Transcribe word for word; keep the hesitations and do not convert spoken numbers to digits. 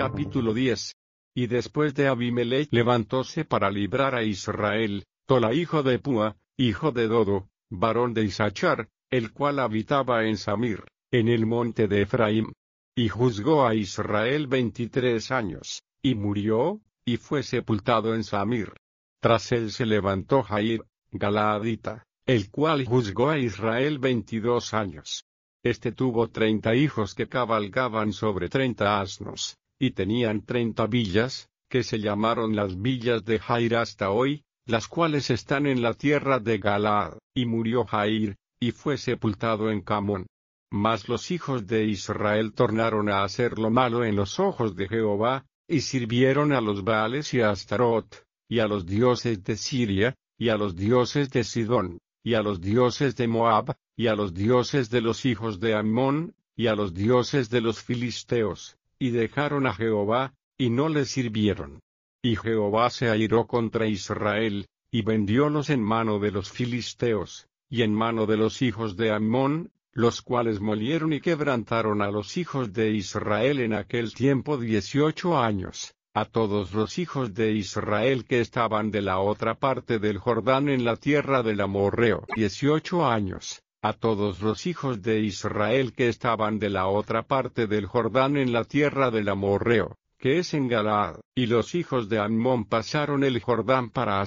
Capítulo diez. Y después de Abimelech levantóse para librar a Israel, Tola hijo de Púa, hijo de Dodo, varón de Isachar, el cual habitaba en Samir, en el monte de Efraín. Y juzgó a Israel veintitrés años, y murió, y fue sepultado en Samir. Tras él se levantó Jair, Galaadita, el cual juzgó a Israel veintidós años. Este tuvo treinta hijos que cabalgaban sobre treinta asnos, y tenían treinta villas, que se llamaron las villas de Jair hasta hoy, las cuales están en la tierra de Galaad. Y murió Jair, y fue sepultado en Camón. Mas los hijos de Israel tornaron a hacer lo malo en los ojos de Jehová, y sirvieron a los Baales y a Astarot, y a los dioses de Siria, y a los dioses de Sidón, y a los dioses de Moab, y a los dioses de los hijos de Ammón, y a los dioses de los filisteos, y dejaron a Jehová, y no le sirvieron. Y Jehová se airó contra Israel, y vendiólos en mano de los filisteos, y en mano de los hijos de Ammón, los cuales molieron y quebrantaron a los hijos de Israel en aquel tiempo dieciocho años, a todos los hijos de Israel que estaban de la otra parte del Jordán en la tierra del amorreo. dieciocho años, a todos los hijos de Israel que estaban de la otra parte del Jordán en la tierra del amorreo, que es en Galaad. Y los hijos de Ammón pasaron el Jordán para